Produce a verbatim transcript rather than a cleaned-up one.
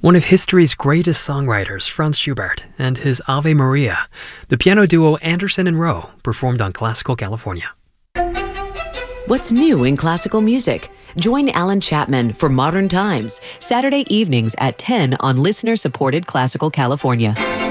One of history's greatest songwriters, Franz Schubert, and his Ave Maria, the piano duo Anderson and Rowe performed on Classical California. What's new in classical music? Join Alan Chapman for Modern Times, Saturday evenings at ten on listener-supported Classical California.